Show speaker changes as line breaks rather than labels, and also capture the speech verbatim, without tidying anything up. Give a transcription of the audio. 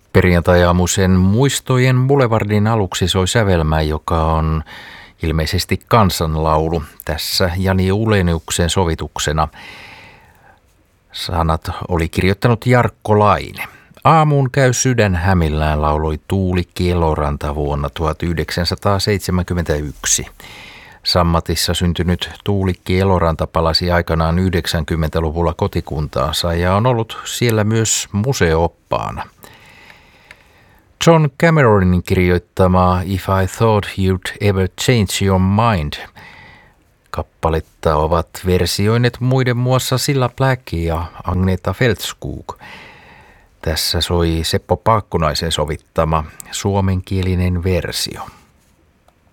Perjantai-aamuisen Muistojen Boulevardin aluksi soi sävelmä, joka on ilmeisesti kansanlaulu tässä Jani Uleniuksen sovituksena. Sanat oli kirjoittanut Jarkko Laine. Aamuun käy sydän hämillään, lauloi Tuulikki Eloranta vuonna tuhatyhdeksänsataaseitsemänkymmentäyksi. Sammatissa syntynyt Tuulikki Eloranta palasi aikanaan yhdeksänkymmentäluvulla kotikuntaansa ja on ollut siellä myös museo-oppaana. John Cameronin kirjoittama If I Thought You'd Ever Change Your Mind -kappaletta ovat versioineet muiden muassa Cilla Black ja Agneta Feldskog. Tässä soi Seppo Paakkonaisen sovittama suomenkielinen versio.